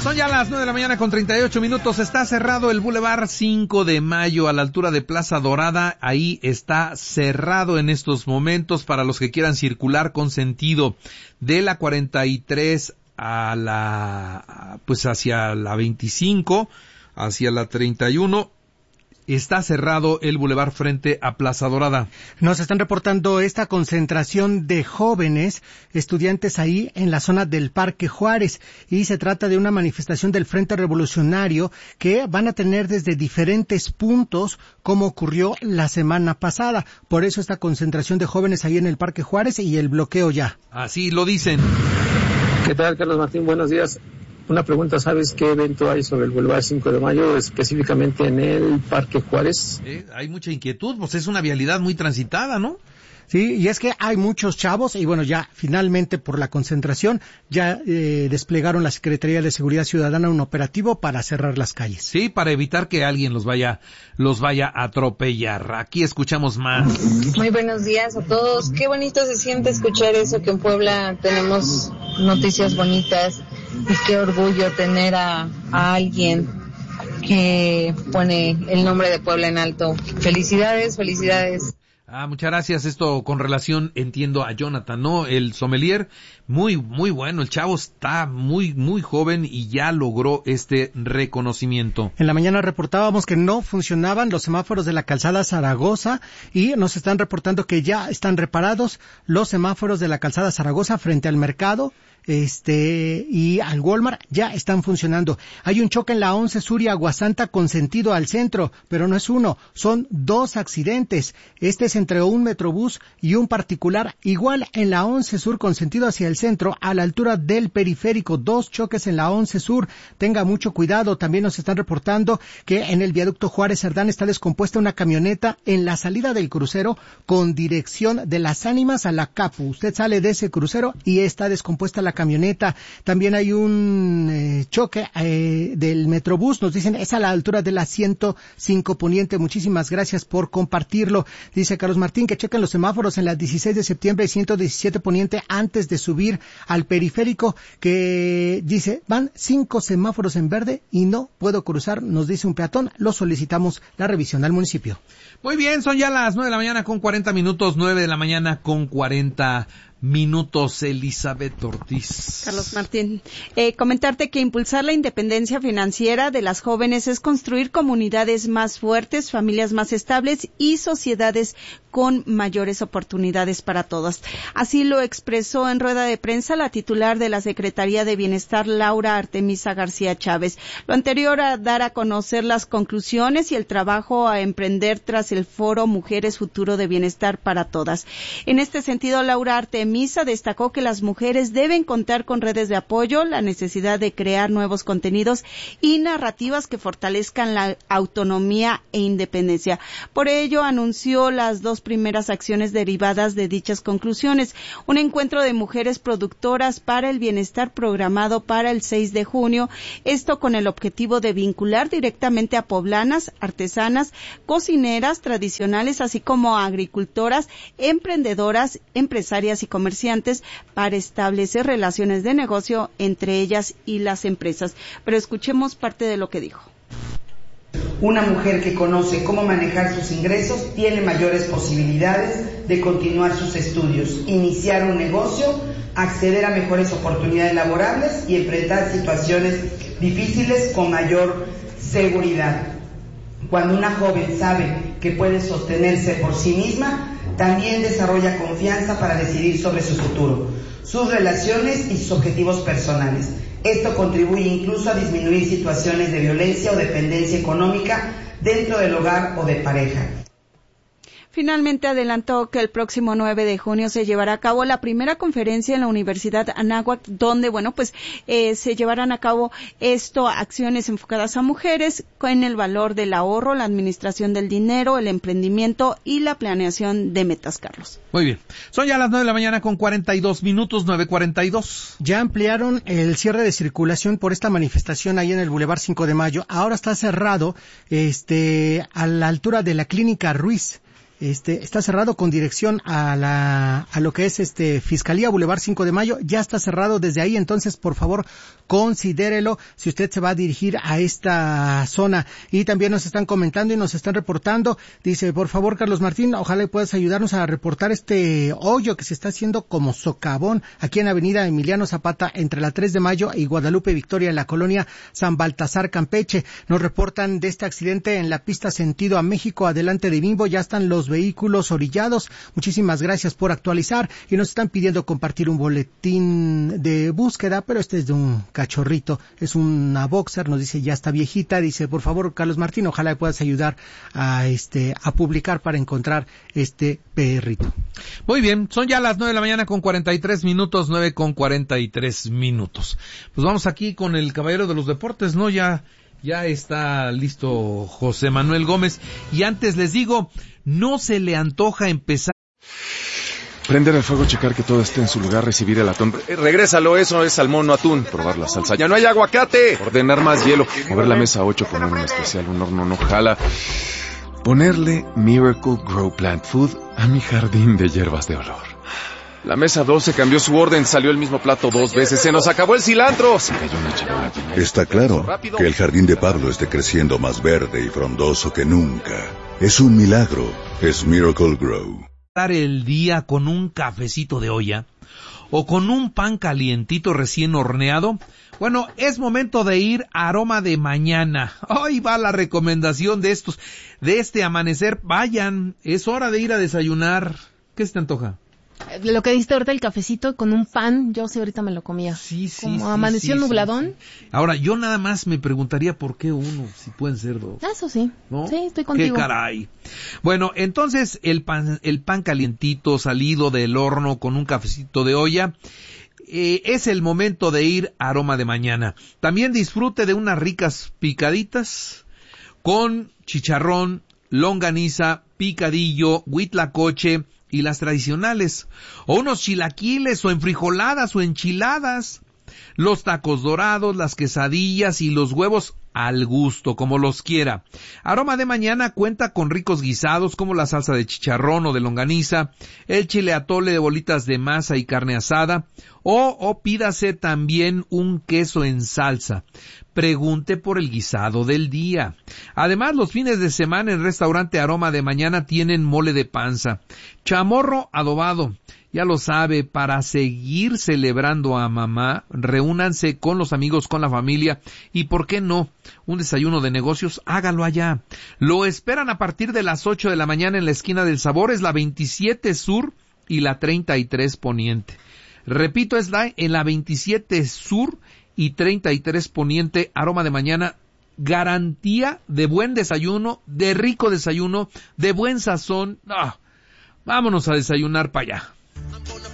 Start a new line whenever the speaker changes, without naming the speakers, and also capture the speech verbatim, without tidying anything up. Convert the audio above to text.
Son ya las nueve de la mañana con treinta y ocho minutos. Está cerrado el Boulevard cinco de mayo a la altura de Plaza Dorada. Ahí está cerrado en estos momentos para los que quieran circular con sentido de la cuarenta y tres a la, pues hacia la veinticinco, hacia la treinta y uno. Está cerrado el bulevar frente a Plaza Dorada.
Nos están reportando esta concentración de jóvenes, estudiantes ahí en la zona del Parque Juárez, y se trata de una manifestación del Frente Revolucionario que van a tener desde diferentes puntos, como ocurrió la semana pasada. Por eso esta concentración de jóvenes ahí en el Parque Juárez y el bloqueo ya.
Así lo dicen.
¿Qué tal, Carlos Martín? Buenos días. Una pregunta, ¿sabes qué evento hay sobre el Boulevard cinco de mayo, específicamente en el Parque Juárez?
Eh, hay mucha inquietud, pues es una vialidad muy transitada, ¿no?
Sí, y es que hay muchos chavos y bueno, ya finalmente por la concentración ya eh, desplegaron la Secretaría de Seguridad Ciudadana un operativo para cerrar las calles.
Sí, para evitar que alguien los vaya los vaya a atropellar. Aquí escuchamos más.
Muy buenos días a todos. Qué bonito se siente escuchar eso, que en Puebla tenemos noticias bonitas, y qué orgullo tener a, a alguien que pone el nombre de Puebla en alto. Felicidades, felicidades.
Ah, muchas gracias. Esto con relación, entiendo, a Jonathan, ¿no? El sommelier, muy, muy bueno. El chavo está muy, muy joven y ya logró este reconocimiento.
En la mañana reportábamos que no funcionaban los semáforos de la calzada Zaragoza y nos están reportando que ya están reparados los semáforos de la calzada Zaragoza frente al mercado. Este, y al Walmart ya están funcionando. Hay un choque en la once Sur y Aguasanta con sentido al centro, pero no es uno, son dos accidentes. Este es entre un metrobús y un particular, igual en la once Sur con sentido hacia el centro, a la altura del periférico, dos choques en la once Sur. Tenga mucho cuidado. También nos están reportando que en el viaducto Juárez Cerdán está descompuesta una camioneta en la salida del crucero con dirección de Las Ánimas a la Capu. Usted sale de ese crucero y está descompuesta la camioneta. También hay un eh, choque eh, del Metrobús, nos dicen, es a la altura de la ciento cinco Poniente. Muchísimas gracias por compartirlo. Dice Carlos Martín que chequen los semáforos en la dieciséis de septiembre y ciento diecisiete Poniente antes de subir al periférico, que dice, van cinco semáforos en verde y no puedo cruzar, nos dice un peatón. Lo solicitamos la revisión al municipio.
Muy bien, son ya las nueve de la mañana con cuarenta minutos, nueve de la mañana con cuarenta minutos. Elizabeth Ortiz.
Carlos Martín, eh, comentarte que impulsar la independencia financiera de las jóvenes es construir comunidades más fuertes, familias más estables y sociedades con mayores oportunidades para todas. Así lo expresó en rueda de prensa la titular de la Secretaría de Bienestar, Laura Artemisa García Chávez. Lo anterior a dar a conocer las conclusiones y el trabajo a emprender tras el foro Mujeres Futuro de Bienestar para Todas. En este sentido, Laura Artemisa destacó que las mujeres deben contar con redes de apoyo, la necesidad de crear nuevos contenidos y narrativas que fortalezcan la autonomía e independencia. Por ello, anunció las dos primeras acciones derivadas de dichas conclusiones. Un encuentro de mujeres productoras para el bienestar programado para el seis de junio, esto con el objetivo de vincular directamente a poblanas, artesanas, cocineras tradicionales, así como a agricultoras, emprendedoras, empresarias y comerciantes para establecer relaciones de negocio entre ellas y las empresas. Pero escuchemos parte de lo que dijo.
Una mujer que conoce cómo manejar sus ingresos tiene mayores posibilidades de continuar sus estudios, iniciar un negocio, acceder a mejores oportunidades laborales y enfrentar situaciones difíciles con mayor seguridad. Cuando una joven sabe que puede sostenerse por sí misma, también desarrolla confianza para decidir sobre su futuro, sus relaciones y sus objetivos personales. Esto contribuye incluso a disminuir situaciones de violencia o dependencia económica dentro del hogar o de pareja.
Finalmente adelantó que el próximo nueve de junio se llevará a cabo la primera conferencia en la Universidad Anáhuac, donde, bueno, pues eh, se llevarán a cabo esto, acciones enfocadas a mujeres en el valor del ahorro, la administración del dinero, el emprendimiento y la planeación de metas, Carlos.
Muy bien. Son ya las nueve de la mañana con cuarenta y dos minutos, nueve cuarenta y dos.
Ya ampliaron el cierre de circulación por esta manifestación ahí en el Boulevard cinco de mayo. Ahora está cerrado este a la altura de la Clínica Ruiz. este, está cerrado con dirección a la, a lo que es este, Fiscalía Boulevard cinco de Mayo, ya está cerrado desde ahí, entonces por favor considérelo si usted se va a dirigir a esta zona. Y también nos están comentando y nos están reportando, dice, por favor Carlos Martín, ojalá puedas ayudarnos a reportar este hoyo que se está haciendo como socavón aquí en Avenida Emiliano Zapata entre la tres de Mayo y Guadalupe Victoria en la colonia San Baltasar, Campeche. Nos reportan de este accidente en la pista sentido a México, adelante de Bimbo, ya están los vehículos orillados. Muchísimas gracias por actualizar y nos están pidiendo compartir un boletín de búsqueda, pero este es de un cachorrito, es una boxer, nos dice ya está viejita, dice por favor Carlos Martín, ojalá puedas ayudar a este a publicar para encontrar este perrito.
Muy bien, son ya las nueve de la mañana con cuarenta y tres minutos, nueve con cuarenta y tres minutos. Pues vamos aquí con el caballero de los deportes, ¿no? Ya, ya está listo José Manuel Gómez. Y antes les digo, no se le antoja empezar.
Prender el fuego, checar que todo esté en su lugar, recibir el atún. Eh, regrésalo, eso es salmón, no atún. Probar la salsa. ¡Ya no hay aguacate! Ordenar más hielo. Mover la mesa ocho, poner un especial, un horno no jala. Ponerle Miracle Grow Plant Food a mi jardín de hierbas de olor. La mesa doce cambió su orden, salió el mismo plato dos veces. ¡Se nos acabó el cilantro! Se cayó una charola llena de...
Está claro que el jardín de Pablo esté creciendo más verde y frondoso que nunca. Es un milagro. Es Miracle Grow.
El día con un cafecito de olla o con un pan calientito recién horneado. Bueno, es momento de ir a Aroma de Mañana. Ahí va la recomendación de estos, de este amanecer. Vayan, es hora de ir a desayunar. ¿Qué se te antoja?
Lo que diste ahorita, el cafecito con un pan, yo sí ahorita me lo comía.
Sí, sí,
Como
sí,
amaneció
sí,
nubladón.
Sí, sí. Ahora, yo nada más me preguntaría por qué uno, si pueden ser dos.
Eso sí,
¿no?
Sí, estoy contigo.
¡Qué caray! Bueno, entonces el pan, el pan calientito salido del horno con un cafecito de olla, eh, es el momento de ir a Aroma de Mañana. También disfrute de unas ricas picaditas con chicharrón, longaniza, picadillo, huitlacoche y las tradicionales, o unos chilaquiles, o enfrijoladas, o enchiladas, los tacos dorados, las quesadillas y los huevos al gusto, como los quiera. Aroma de Mañana cuenta con ricos guisados como la salsa de chicharrón o de longaniza, el chile atole de bolitas de masa y carne asada, o, o pídase también un queso en salsa. Pregunte por el guisado del día. Además, los fines de semana en Restaurante Aroma de Mañana tienen mole de panza, chamorro adobado. Ya lo sabe, para seguir celebrando a mamá, reúnanse con los amigos, con la familia, y ¿por qué no? Un desayuno de negocios, hágalo allá. Lo esperan a partir de las ocho de la mañana en la esquina del Sabor, es la veintisiete Sur y la treinta y tres Poniente. Repito, es la, en la veintisiete Sur y treinta y tres Poniente, Aroma de Mañana, garantía de buen desayuno, de rico desayuno, de buen sazón. Ah, vámonos a desayunar para allá.